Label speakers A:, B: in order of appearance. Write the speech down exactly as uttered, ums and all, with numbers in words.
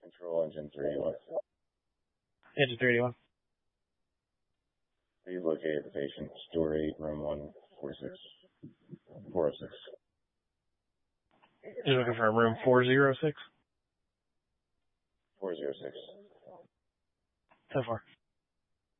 A: Control engine three eighty-one.
B: Engine three eighty-one.
A: Please locate the patient, door eight, room one forty-six. four oh six.
B: You're looking for a room four oh six?
A: four oh six.
B: So far.